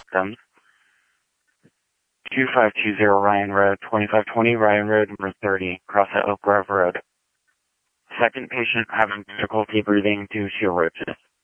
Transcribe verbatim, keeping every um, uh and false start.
symptoms. two five two zero Ryan Road, twenty-five twenty Ryan Road, number thirty, across at Oak Grove Road. Second patient having difficulty breathing due to roaches.